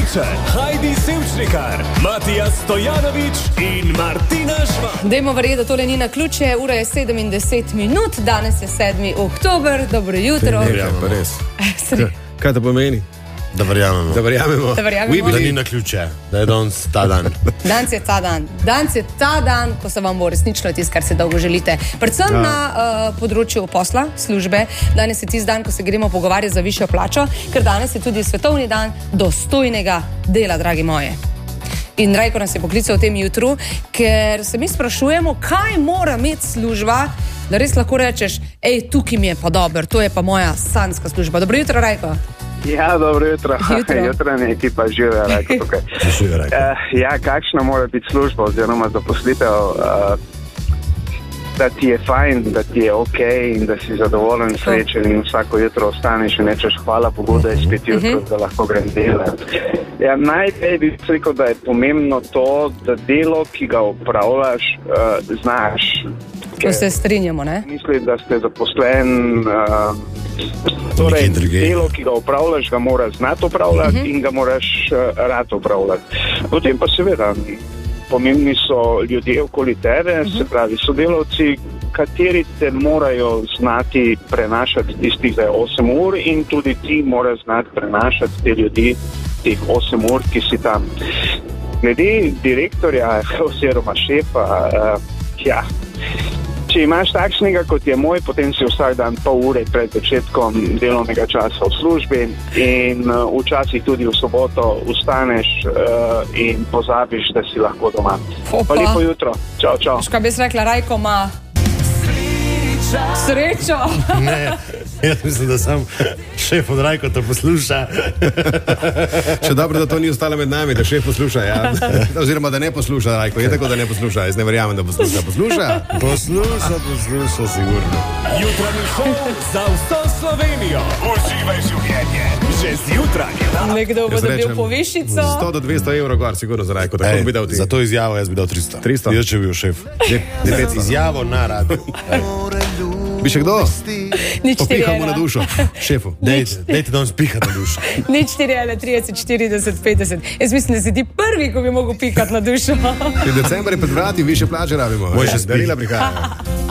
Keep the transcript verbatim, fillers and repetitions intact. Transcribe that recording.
Ševčan, Heidi Sevčnikar, Matija Stojanović in Martina Švab. Dajmo verjeti, da tole ni na ključe. Ura je sedem in deset minut, danes je sedmi oktober. Dobro jutro. Ne, ja, pa res. Kaj, kaj to pomeni? Da verjamemo. Da verjamemo. Da verjamemo. Da ni na ključe, da je danes ta dan. Danes je ta dan. Danes je ta dan, ko se vam bo resnično tisto, kar se dolgo želite. Predvsem ja. na uh, področju posla, službe. Danes je tisti dan, ko se gremo pogovarjati za višjo plačo, ker danes je tudi svetovni dan dostojnega dela, dragi moje. In Rajko nas je poklical v tem jutru, ker se mi sprašujemo, kaj mora imeti služba, da res lahko rečeš, ej, tukaj mi je pa dober, to je pa moja sanjska služba. Dobro jutro, Rajko. Ja, dobro jutro. Jutranje ekipa žive, Rajko tukaj. Žive, Rajko. Uh, ja, kakšna mora biti služba oziroma zaposlitev, uh, da ti je fajn, da ti je ok in da si zadovoljen, srečen in vsako jutro ostaneš in rečeš hvala Bogu, da je spet jutro, uh-huh. da lahko grem delati. Ja, najprej bi rekel, da je pomembno to, da delo, ki ga opravljaš, uh, znaš. To se strinjamo, ne? Mislim, da ste zaposlen, uh, torej delo, ki ga opravljaš, ga moraš znati opravljati uh-huh. in ga moraš uh, rad opravljati. Potem pa seveda pomembni so ljudje okoli tebe, uh-huh. se pravi sodelavci, kateri te morajo znati prenašati tistih osem ur in tudi ti moraš znati prenašati te ljudi teh osem ur, ki si tam. Glede direktorja oziroma šefa, uh, ja, če imaš takšnega, kot je moj, potem si vsak dan pol ure pred začetkom delovnega časa v službi in uh, včasih tudi v soboto vstaneš uh, in pozabiš, da si lahko doma. Pa lepo jutro. Čau, čau. Škaj bi rekla, Rajko ima srečo. Ne, jaz mislim, da sam šef od Rajko to posluša. Še dobro, da to ni ostalo med nami, da šef posluša, ja. Oziroma, da ne posluša, Rajko. Je tako, da ne posluša. Jaz ne verjamem, da posluša. Posluša? Posluša, posluša, sigurno. Jutranji šov za vso Slovenijo. Uživaj življenje. Že zjutraj. Nekdo bo dobil povišico. sto do dvesto evrov gor, sigurno za Rajko. Tako bi dal ti. Za to izjavo jaz bi dal tristo. tristo? Jaz, če bi bil šef. Depet izjavo na radiju. Bi še kdo? Nič Popihamo na dušo, šefu. Dejte, dejte da on spiha na dušo. Nič štiri ena trideset štirideset petdeset. Jaz mislim, da si ti prvi, ko bi mogel pikati na dušo. December je pred vrati, više plače rabimo. Moj še Darila prihaja.